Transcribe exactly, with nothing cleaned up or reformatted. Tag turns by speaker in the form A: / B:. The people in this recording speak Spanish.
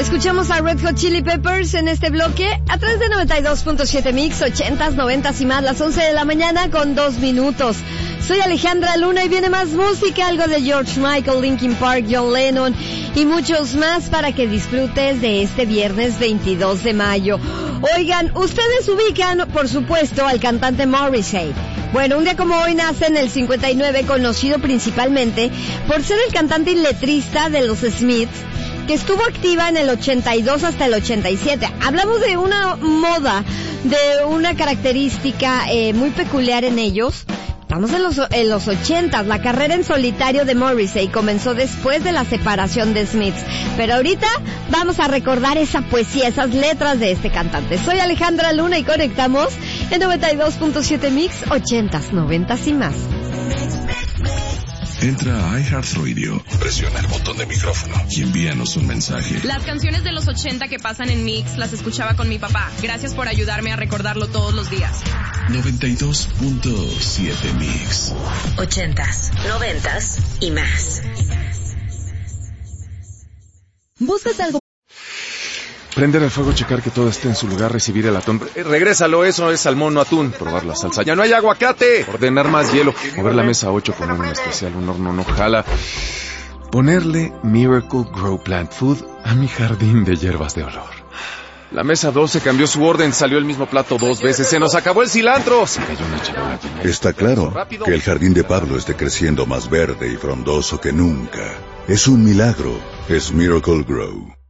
A: Escuchamos a Red Hot Chili Peppers en este bloque a través de noventa y dos punto siete Mix, ochentas, noventas y más, las once de la mañana con dos minutos. Soy Alejandra Luna y viene más música, algo de George Michael, Linkin Park, John Lennon y muchos más para que disfrutes de este viernes veintidós de mayo. Oigan, ustedes ubican, por supuesto, al cantante Morrissey. Bueno, un día como hoy nace en el cincuenta y nueve, conocido principalmente por ser el cantante y letrista de los Smiths, que estuvo activa en el ochenta y dos hasta el ochenta y siete. Hablamos de una moda, de una característica eh, muy peculiar en ellos. Estamos en los, en los ochentas. La carrera en solitario de Morrissey comenzó después de la separación de Smiths. Pero ahorita vamos a recordar esa poesía, esas letras de este cantante. Soy Alejandra Luna y conectamos en noventa y dos punto siete Mix, ochentas, noventas y más.
B: Entra a iHeartRadio, presiona el botón de micrófono y envíanos un mensaje.
C: Las canciones de los ochenta que pasan en Mix las escuchaba con mi papá. Gracias por ayudarme a recordarlo todos los días.
B: noventa y dos punto siete Mix.
D: Ochentas, noventas y más.
A: ¿Buscas algo?
E: Prender el fuego, checar que todo esté en su lugar, recibir el atún. Eh, regrésalo, eso es salmón, no atún. Probar la salsa. ¡Ya no hay aguacate! Ordenar más hielo. Mover la mesa ocho con un especial, un horno no jala. Ponerle Miracle Grow Plant Food a mi jardín de hierbas de olor. La mesa doce cambió su orden, salió el mismo plato dos veces. ¡Se nos acabó el cilantro! Se cayó una charola.
F: Está claro que el jardín de Pablo esté creciendo más verde y frondoso que nunca. Es un milagro. Es Miracle Grow.